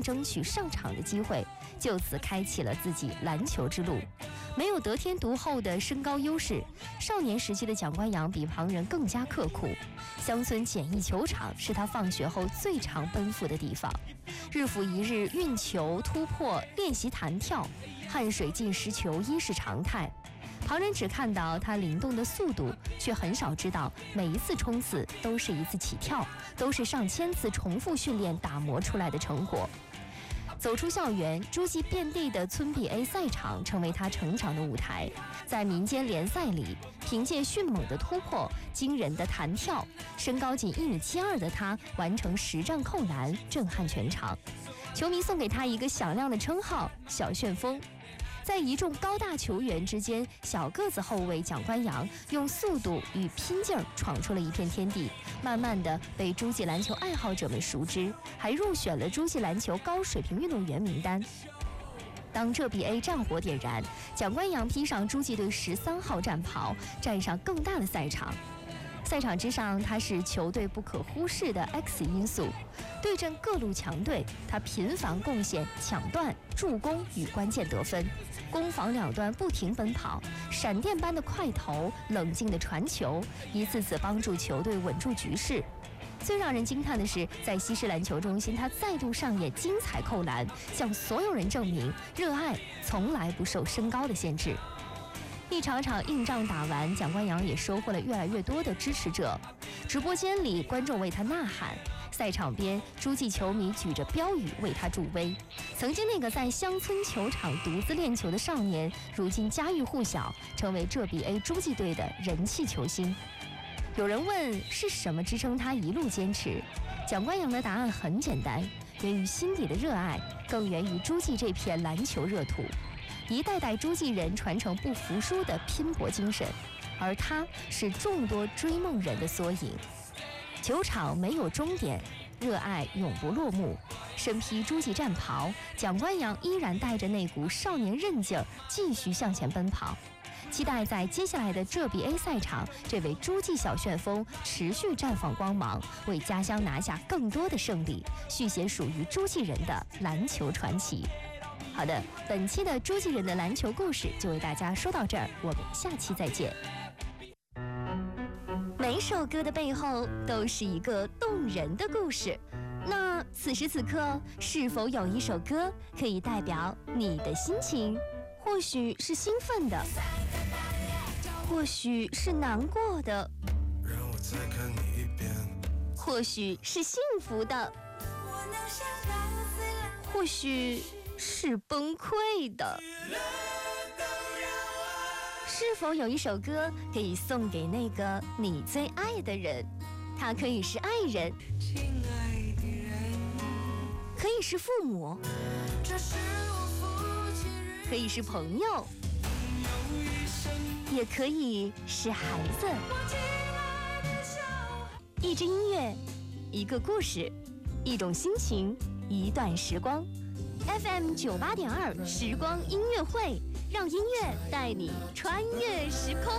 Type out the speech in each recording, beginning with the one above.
争取上场的机会，就此开启了自己篮球之路。没有得天独厚的身高优势，少年时期的蒋观阳比旁人更加刻苦。乡村简易球场是他放学后最常奔赴的地方，日复一日运球、突破、练习弹跳，汗水进食球一是常态。旁人只看到他灵动的速度，却很少知道每一次冲刺都是一次起跳，都是上千次重复训练打磨出来的成果。走出校园，诸暨遍地的村 BA 赛场成为他成长的舞台。在民间联赛里，凭借迅猛的突破、惊人的弹跳，身高仅1.72米的他完成实战扣篮，震撼全场。球迷送给他一个响亮的称号“小旋风”。在一众高大球员之间，小个子后卫蒋观阳用速度与拼劲儿闯出了一片天地，慢慢的被诸暨篮球爱好者们熟知，还入选了诸暨篮球高水平运动员名单。当这 BA 战火点燃，蒋观阳披上诸暨队13号战袍，站上更大的赛场。赛场之上，他是球队不可忽视的 X 因素。对阵各路强队，他频繁贡献抢断、助攻与关键得分，攻防两端不停奔跑，闪电般的快投，冷静的传球，一次次帮助球队稳住局势。最让人惊叹的是，在西式篮球中心，他再度上演精彩扣篮，向所有人证明热爱从来不受身高的限制。一场场硬仗打完，蒋观阳也收获了越来越多的支持者。直播间里，观众为他呐喊；赛场边，诸暨球迷举着标语为他助威。曾经那个在乡村球场独自练球的少年，如今家喻户晓，成为这 BA 诸暨队的人气球星。有人问是什么支撑他一路坚持？蒋观阳的答案很简单，源于心底的热爱，更源于诸暨这片篮球热土。一代代诸暨人传承不服输的拼搏精神，而他是众多追梦人的缩影。球场没有终点，热爱永不落幕。身披诸暨战袍，蒋观阳依然带着那股少年韧劲儿，继续向前奔跑。期待在接下来的这 BA 赛场，这位诸暨小旋风持续绽放光芒，为家乡拿下更多的胜利，续写属于诸暨人的篮球传奇。好的，本期的诸暨人的篮球故事就为大家说到这儿，我们下期再见。每首歌的背后都是一个动人的故事，那此时此刻，是否有一首歌可以代表你的心情？或许是兴奋的，或许是难过的，或许是幸福的，或许是崩溃的。是否有一首歌可以送给那个你最爱的人？他可以是爱人，可以是父母，可以是朋友，也可以是孩子。一支音乐，一个故事，一种心情，一段时光。FM 98.2时光音乐会，让音乐带你穿越时空。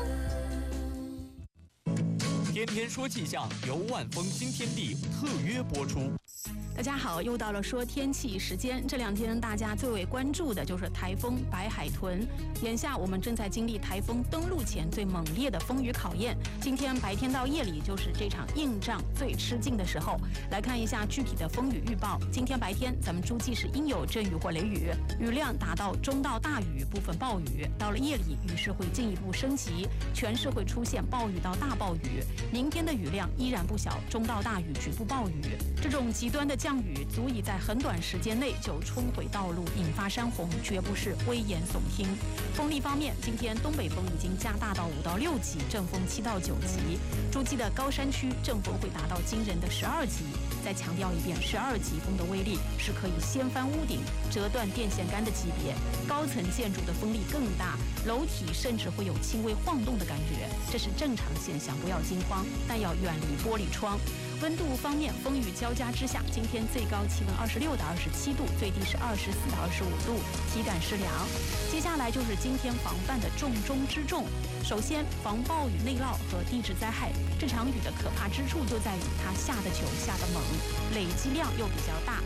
天天说气象，由万丰新天地特约播出。 大家好，又到了说天气时间。这两天大家最为关注的就是台风白海豚。眼下我们正在经历台风登陆前最猛烈的风雨考验。今天白天到夜里就是这场硬仗最吃劲的时候。来看一下具体的风雨预报。今天白天咱们诸暨是应有阵雨或雷雨，雨量达到中到大雨，部分暴雨。到了夜里，雨势会进一步升级，全市会出现暴雨到大暴雨。明天的雨量依然不小，中到大雨，局部暴雨。这种极端的降雨足以在很短时间内就冲毁道路，引发山洪，绝不是危言耸听。风力方面，今天东北风已经加大到5到6级，阵风7到9级。诸暨的高山区阵风会达到惊人的12级。再强调一遍，12级风的威力是可以掀翻屋顶、折断电线杆的级别。高层建筑的风力更大，楼体甚至会有轻微晃动的感觉，这是正常现象，不要惊慌，但要远离玻璃窗。温度方面，风雨交加之下，今天最高气温26到27度，最低是24到25度，体感湿凉。接下来就是今天防范的重中之重。首先，防暴雨内涝和地质灾害。这场雨的可怕之处就在于它下的久、下的猛，累积量又比较大，